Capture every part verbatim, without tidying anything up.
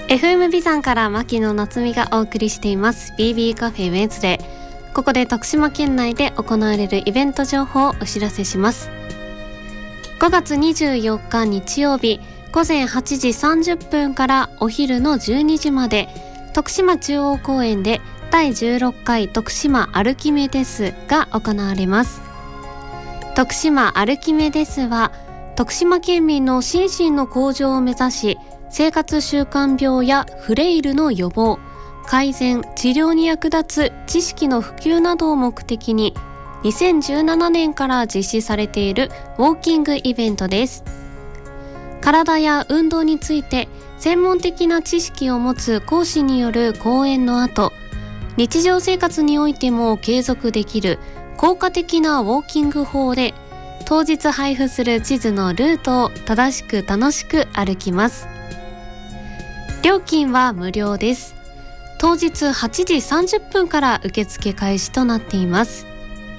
エフエム ビザンから牧野夏美がお送りしています ビービー カフェウェンズデー。ここで徳島県内で行われるイベント情報をお知らせします。ごがつにじゅうよっか日曜日午前はちじさんじゅっぷんからお昼のじゅうにじまで、徳島中央公園でだいじゅうろっかい徳島アルキメデスが行われます。徳島アルキメデスは徳島県民の心身の向上を目指し、生活習慣病やフレイルの予防、改善、治療に役立つ知識の普及などを目的ににせんじゅうななねんから実施されているウォーキングイベントです。体や運動について専門的な知識を持つ講師による講演の後、日常生活においても継続できる効果的なウォーキング法で、当日配布する地図のルートを正しく楽しく歩きます。料金は無料です。当日はちじさんじゅっぷんから受付開始となっています。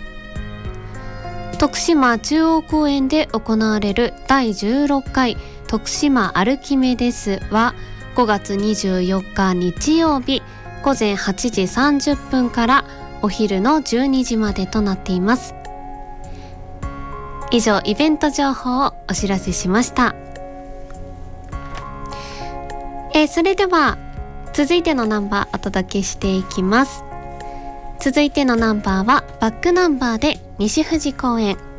徳島中央公園で行われるだいじゅうろっかい徳島アルキメデスはごがつにじゅうよっか日曜日午前はちじさんじゅっぷんからお昼のじゅうにじまでとなっています。以上、イベント情報をお知らせしました。えー、それでは続いてのナンバーお届けしていきます。続いてのナンバーはバックナンバーで西富士公園。